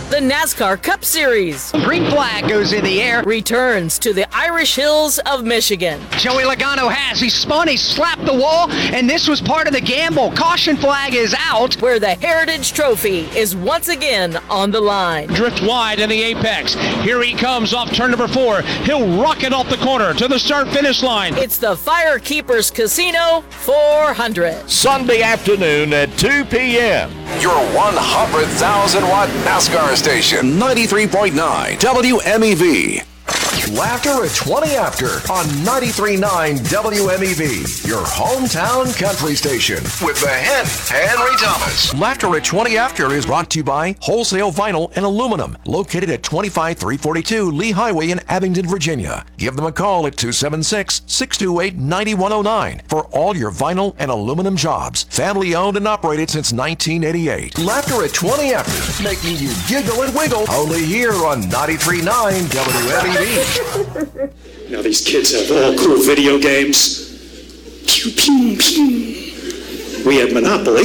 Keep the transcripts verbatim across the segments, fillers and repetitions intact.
The NASCAR Cup Series. Green flag goes in the air. Returns to the Irish Hills of Michigan. Joey Logano has. He spun, he slapped the wall, and this was part of the gamble. Caution flag is out. Where the Heritage Trophy is once again on the line. Drift wide in the apex. Here he comes off turn number four. He'll rocket off the corner to the start-finish line. It's the Firekeepers Casino four hundred. Sunday afternoon at two p.m. Your one hundred thousand watt NASCAR station, ninety-three point nine W M E V. Laughter at twenty after on ninety-three point nine W M E V, your hometown country station with the hen, Henry Thomas. Laughter at twenty after is brought to you by Wholesale Vinyl and Aluminum, located at twenty-five three forty-two Lee Highway in Abingdon, Virginia. Give them a call at two seven six, six two eight, nine one zero nine for all your vinyl and aluminum jobs. Family owned and operated since nineteen eighty-eight. Laughter at twenty after, making you giggle and wiggle, only here on ninety-three point nine W M E V. Now these kids have all cool video games. Pew, pew, pew. We had Monopoly.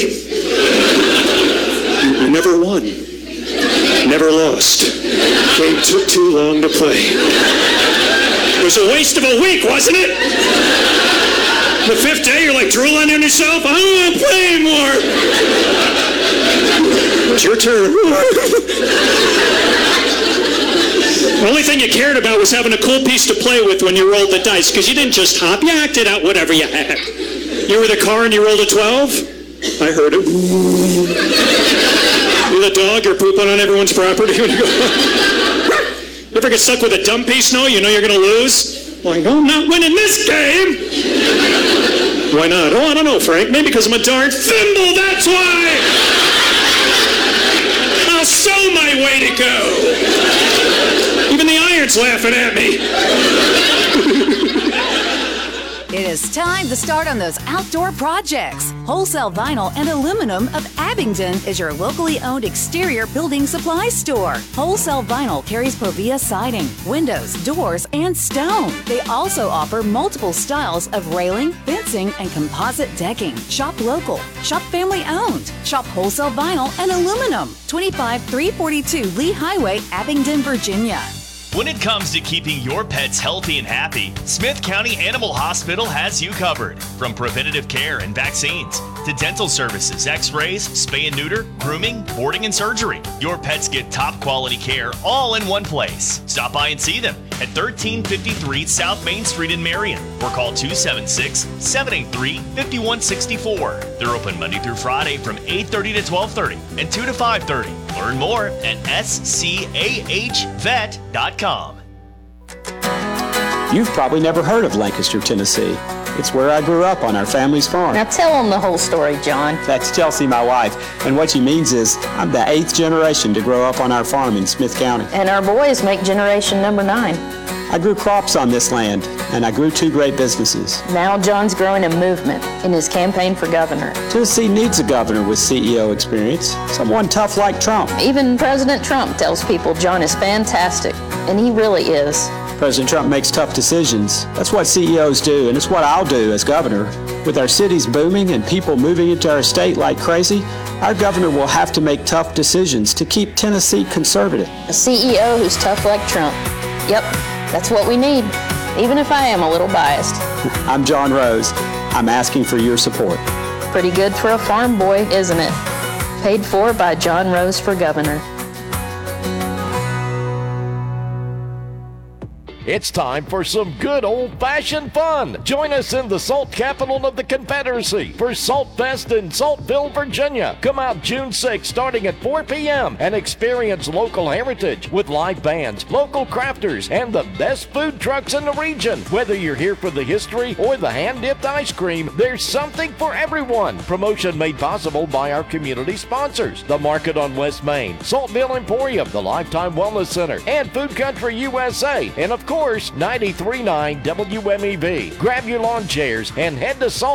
We never won. Never lost. Game took too long to play. It was a waste of a week, wasn't it? The fifth day, you're like drooling on yourself. I don't want to play anymore. It's your turn. The only thing you cared about was having a cool piece to play with when you rolled the dice, because you didn't just hop, you acted out whatever you had. You were the car and you rolled a twelve? I heard it. You're the dog, you're pooping on everyone's property. You ever get stuck with a dumb piece? No, you know you're going to lose? Well, I'm not winning this game. Why not? Oh, I don't know, Frank. Maybe because I'm a darn thimble, that's why. I'll sew my way to go. Even the iron's laughing at me. It is time to start on those outdoor projects. Wholesale Vinyl and Aluminum of Abingdon is your locally owned exterior building supply store. Wholesale Vinyl carries Provia siding, windows, doors, and stone. They also offer multiple styles of railing, fencing, and composite decking. Shop local. Shop family owned. Shop Wholesale Vinyl and Aluminum. twenty-five three forty-two Lee Highway, Abingdon, Virginia. When it comes to keeping your pets healthy and happy, Smith County Animal Hospital has you covered. From preventative care and vaccines to dental services, x-rays, spay and neuter, grooming, boarding, and surgery, your pets get top quality care all in one place. Stop by and see them at thirteen fifty-three South Main Street in Marion or call two seven six, seven eight three, five one six four. They're open Monday through Friday from eight thirty to twelve thirty and two to five thirty. Learn more at S C A H vet dot com. You've probably never heard of Lancaster, Tennessee. It's where I grew up on our family's farm. Now tell them the whole story, John. That's Chelsea, my wife. And what she means is I'm the eighth generation to grow up on our farm in Smith County. And our boys make generation number nine. I grew crops on this land, and I grew two great businesses. Now John's growing a movement in his campaign for governor. Tennessee needs a governor with C E O experience, someone tough like Trump. Even President Trump tells people John is fantastic, and he really is. President Trump makes tough decisions. That's what C E Os do, and it's what I'll do as governor. With our cities booming and people moving into our state like crazy, our governor will have to make tough decisions to keep Tennessee conservative. A C E O who's tough like Trump. Yep, that's what we need, even if I am a little biased. I'm John Rose. I'm asking for your support. Pretty good for a farm boy, isn't it? Paid for by John Rose for governor. It's time for some good old-fashioned fun. Join us in the Salt Capital of the Confederacy for Salt Fest in Saltville, Virginia. Come out June sixth starting at four p.m. and experience local heritage with live bands, local crafters, and the best food trucks in the region. Whether you're here for the history or the hand-dipped ice cream, there's something for everyone. Promotion made possible by our community sponsors, the Market on West Main, Saltville Emporium, the Lifetime Wellness Center, and Food Country U S A, and of course, ninety-three point nine W M E V. Grab your lawn chairs and head to Salt